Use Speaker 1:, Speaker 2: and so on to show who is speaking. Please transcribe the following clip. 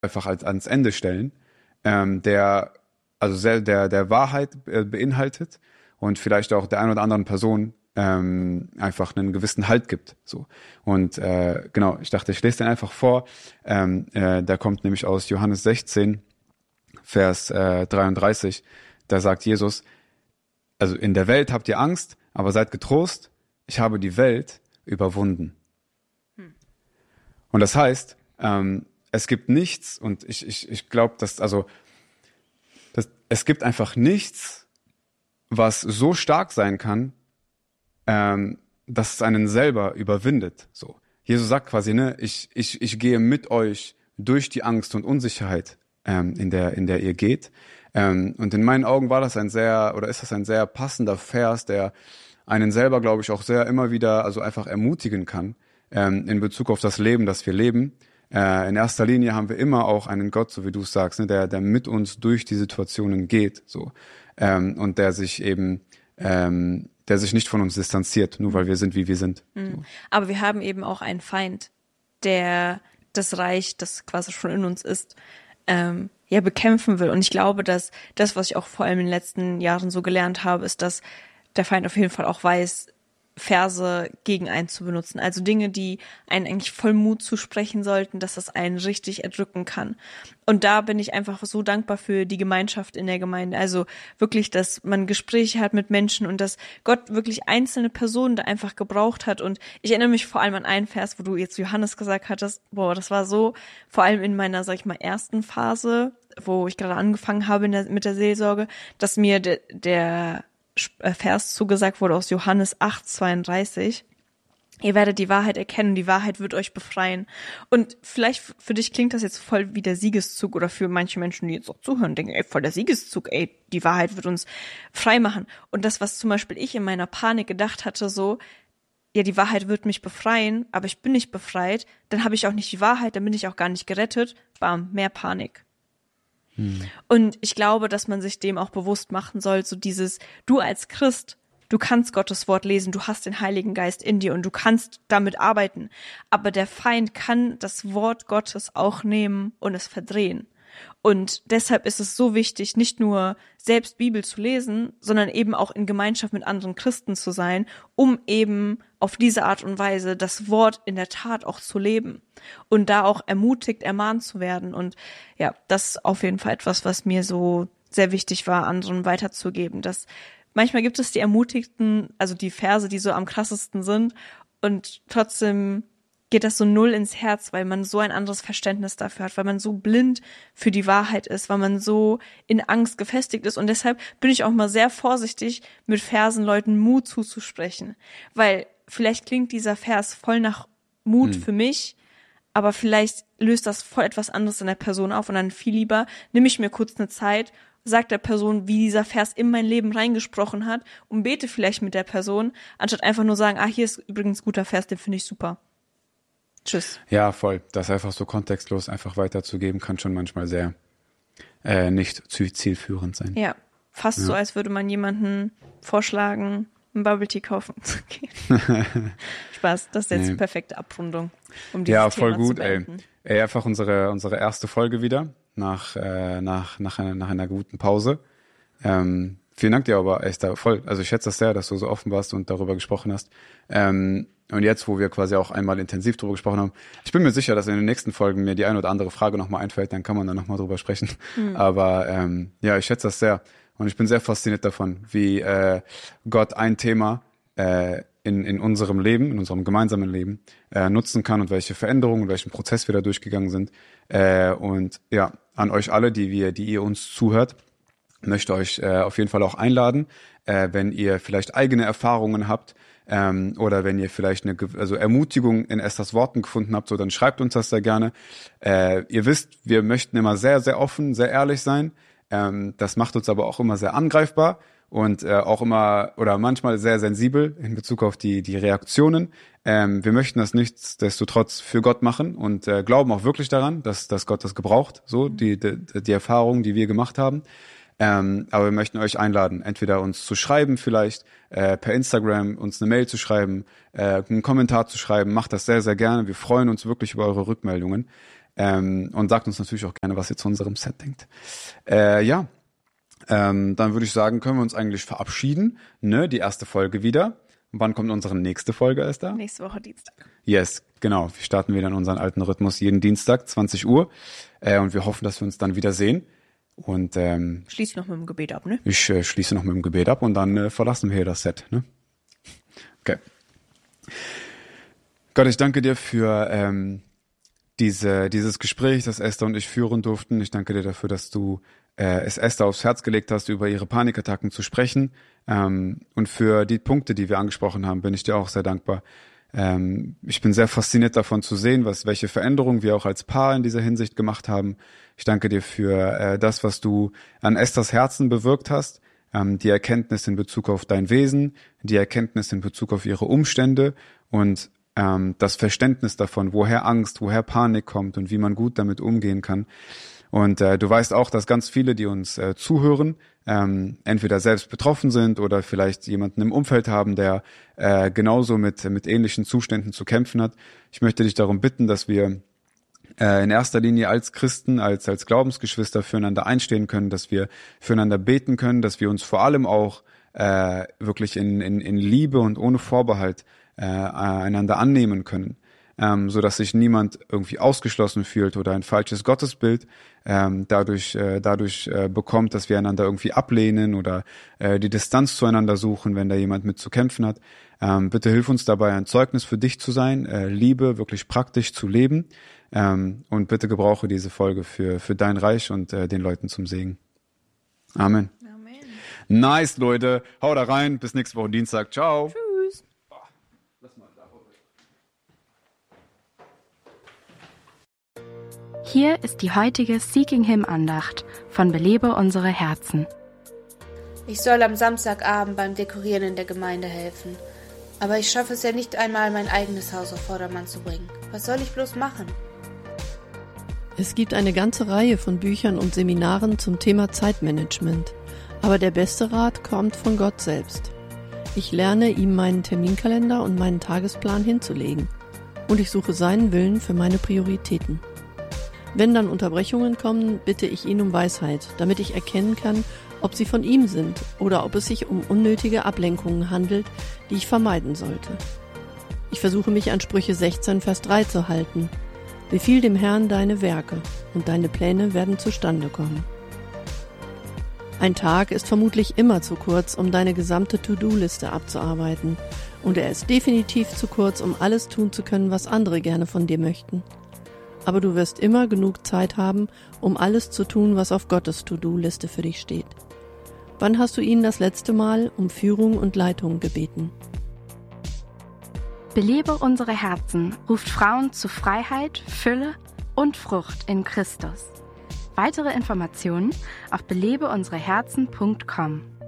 Speaker 1: einfach ans Ende stellen, der Wahrheit beinhaltet und vielleicht auch der einen oder anderen Person einfach einen gewissen Halt gibt. So. Und genau, ich dachte, ich lese den einfach vor. Der kommt nämlich aus Johannes 16, Vers 33. Da sagt Jesus, also in der Welt habt ihr Angst, aber seid getrost, ich habe die Welt überwunden. Und das heißt, es gibt nichts, und ich glaube, es gibt einfach nichts, was so stark sein kann, dass es einen selber überwindet. So. Jesus sagt quasi, ne, ich gehe mit euch durch die Angst und Unsicherheit, in der ihr geht. Und in meinen Augen ist das ein sehr passender Vers, der einen selber, glaube ich, auch sehr immer wieder, also einfach ermutigen kann, in Bezug auf das Leben, das wir leben. In erster Linie haben wir immer auch einen Gott, so wie du es sagst, ne, der mit uns durch die Situationen geht, so. Und der sich nicht von uns distanziert, nur weil wir sind, wie wir sind. So.
Speaker 2: Aber wir haben eben auch einen Feind, der das Reich, das quasi schon in uns ist, bekämpfen will. Und ich glaube, dass das, was ich auch vor allem in den letzten Jahren so gelernt habe, ist, dass der Feind auf jeden Fall auch weiß, Verse gegen einen zu benutzen. Also Dinge, die einen eigentlich voll Mut zusprechen sollten, dass das einen richtig erdrücken kann. Und da bin ich einfach so dankbar für die Gemeinschaft in der Gemeinde. Also wirklich, dass man Gespräche hat mit Menschen und dass Gott wirklich einzelne Personen da einfach gebraucht hat. Und ich erinnere mich vor allem an einen Vers, wo du jetzt Johannes gesagt hattest, boah, das war so, vor allem in meiner, sag ich mal, ersten Phase, wo ich gerade angefangen habe mit der Seelsorge, dass mir der Vers zugesagt wurde aus Johannes 8,32. Ihr werdet die Wahrheit erkennen, die Wahrheit wird euch befreien. Und vielleicht für dich klingt das jetzt voll wie der Siegeszug oder für manche Menschen, die jetzt auch zuhören, denken, ey, voll der Siegeszug, ey, die Wahrheit wird uns frei machen. Und das, was zum Beispiel ich in meiner Panik gedacht hatte, so, ja, die Wahrheit wird mich befreien, aber ich bin nicht befreit, dann habe ich auch nicht die Wahrheit, dann bin ich auch gar nicht gerettet. Bam, mehr Panik. Und ich glaube, dass man sich dem auch bewusst machen soll, so dieses, du als Christ, du kannst Gottes Wort lesen, du hast den Heiligen Geist in dir und du kannst damit arbeiten. Aber der Feind kann das Wort Gottes auch nehmen und es verdrehen. Und deshalb ist es so wichtig, nicht nur selbst Bibel zu lesen, sondern eben auch in Gemeinschaft mit anderen Christen zu sein, um eben auf diese Art und Weise das Wort in der Tat auch zu leben und da auch ermutigt, ermahnt zu werden. Und ja, das ist auf jeden Fall etwas, was mir so sehr wichtig war, anderen weiterzugeben. Dass manchmal gibt es die Ermutigten, also die Verse, die so am krassesten sind und trotzdem geht das so null ins Herz, weil man so ein anderes Verständnis dafür hat, weil man so blind für die Wahrheit ist, weil man so in Angst gefestigt ist. Und deshalb bin ich auch mal sehr vorsichtig, mit Versen Leuten Mut zuzusprechen. Weil vielleicht klingt dieser Vers voll nach Mut für mich, aber vielleicht löst das voll etwas anderes in der Person auf. Und dann viel lieber nehme ich mir kurz eine Zeit, sag der Person, wie dieser Vers in mein Leben reingesprochen hat und bete vielleicht mit der Person, anstatt einfach nur sagen, hier ist übrigens ein guter Vers, den finde ich super. Tschüss.
Speaker 1: Ja, voll. Das einfach so kontextlos einfach weiterzugeben, kann schon manchmal sehr nicht zielführend sein.
Speaker 2: Ja, fast so, als würde man jemanden vorschlagen, einen Bubble Tea kaufen zu gehen. Spaß, das ist jetzt die perfekte Abrundung, um dieses Thema
Speaker 1: voll gut,
Speaker 2: zu beenden.
Speaker 1: Ey, einfach unsere erste Folge wieder nach einer guten Pause. Vielen Dank dir aber echt voll. Also ich schätze das sehr, dass du so offen warst und darüber gesprochen hast. Und jetzt, wo wir quasi auch einmal intensiv drüber gesprochen haben, ich bin mir sicher, dass in den nächsten Folgen mir die eine oder andere Frage nochmal einfällt, dann kann man da nochmal drüber sprechen. Aber ich schätze das sehr. Und ich bin sehr fasziniert davon, wie Gott ein Thema in unserem Leben, in unserem gemeinsamen Leben nutzen kann und welche Veränderungen und welchen Prozess wir da durchgegangen sind. Und ja, an euch alle, die ihr uns zuhört, möchte euch auf jeden Fall auch einladen, wenn ihr vielleicht eigene Erfahrungen habt oder wenn ihr vielleicht eine Ermutigung in Esthers Worten gefunden habt, so dann schreibt uns das sehr gerne. Ihr wisst, wir möchten immer sehr, sehr offen, sehr ehrlich sein. Das macht uns aber auch immer sehr angreifbar und auch immer oder manchmal sehr sensibel in Bezug auf die Reaktionen. Wir möchten das nichtsdestotrotz für Gott machen und glauben auch wirklich daran, dass Gott das gebraucht, so die Erfahrungen, die wir gemacht haben. Aber wir möchten euch einladen, entweder uns zu schreiben vielleicht, per Instagram uns eine Mail zu schreiben, einen Kommentar zu schreiben. Macht das sehr, sehr gerne. Wir freuen uns wirklich über eure Rückmeldungen. Und sagt uns natürlich auch gerne, was ihr zu unserem Set denkt. Dann würde ich sagen, können wir uns eigentlich verabschieden. Ne? Die erste Folge wieder. Wann kommt unsere nächste Folge, Esther?
Speaker 2: Nächste Woche Dienstag.
Speaker 1: Yes, genau. Wir starten wieder in unseren alten Rhythmus jeden Dienstag, 20 Uhr. Und wir hoffen, dass wir uns dann wieder sehen. Und
Speaker 2: Schließe noch mit dem Gebet ab, ne?
Speaker 1: Ich schließe noch mit dem Gebet ab und dann verlassen wir hier das Set. Ne? Okay. Gott, ich danke dir für dieses Gespräch, das Esther und ich führen durften. Ich danke dir dafür, dass du es Esther aufs Herz gelegt hast, über ihre Panikattacken zu sprechen. Und für die Punkte, die wir angesprochen haben, bin ich dir auch sehr dankbar. Ich bin sehr fasziniert davon zu sehen, welche Veränderungen wir auch als Paar in dieser Hinsicht gemacht haben. Ich danke dir für das, was du an Esthers Herzen bewirkt hast, die Erkenntnis in Bezug auf dein Wesen, die Erkenntnis in Bezug auf ihre Umstände und das Verständnis davon, woher Angst, woher Panik kommt und wie man gut damit umgehen kann. Und du weißt auch, dass ganz viele, die uns zuhören, entweder selbst betroffen sind oder vielleicht jemanden im Umfeld haben, der genauso mit ähnlichen Zuständen zu kämpfen hat. Ich möchte dich darum bitten, dass wir in erster Linie als Christen, als Glaubensgeschwister füreinander einstehen können, dass wir füreinander beten können, dass wir uns vor allem auch wirklich in Liebe und ohne Vorbehalt einander annehmen können, so dass sich niemand irgendwie ausgeschlossen fühlt oder ein falsches Gottesbild dadurch bekommt, dass wir einander irgendwie ablehnen oder die Distanz zueinander suchen, wenn da jemand mit zu kämpfen hat. Bitte hilf uns dabei, ein Zeugnis für dich zu sein, Liebe wirklich praktisch zu leben, und bitte gebrauche diese Folge für dein Reich und den Leuten zum Segen. Amen.
Speaker 2: Amen.
Speaker 1: Nice, Leute. Hau da rein. Bis nächste Woche Dienstag. Ciao.
Speaker 2: Tschüss.
Speaker 3: Hier ist die heutige Seeking Him Andacht von Belebe unsere Herzen.
Speaker 4: Ich soll am Samstagabend beim Dekorieren in der Gemeinde helfen. Aber ich schaffe es ja nicht einmal, mein eigenes Haus auf Vordermann zu bringen. Was soll ich bloß machen?
Speaker 5: Es gibt eine ganze Reihe von Büchern und Seminaren zum Thema Zeitmanagement. Aber der beste Rat kommt von Gott selbst. Ich lerne, ihm meinen Terminkalender und meinen Tagesplan hinzulegen. Und ich suche seinen Willen für meine Prioritäten. Wenn dann Unterbrechungen kommen, bitte ich ihn um Weisheit, damit ich erkennen kann, ob sie von ihm sind oder ob es sich um unnötige Ablenkungen handelt, die ich vermeiden sollte. Ich versuche mich an Sprüche 16, Vers 3 zu halten. Befiehl dem Herrn deine Werke, und deine Pläne werden zustande kommen. Ein Tag ist vermutlich immer zu kurz, um deine gesamte To-Do-Liste abzuarbeiten, und er ist definitiv zu kurz, um alles tun zu können, was andere gerne von dir möchten. Aber du wirst immer genug Zeit haben, um alles zu tun, was auf Gottes To-Do-Liste für dich steht. Wann hast du ihn das letzte Mal um Führung und Leitung gebeten?
Speaker 3: Belebe unsere Herzen ruft Frauen zu Freiheit, Fülle und Frucht in Christus. Weitere Informationen auf belebeunsereherzen.com.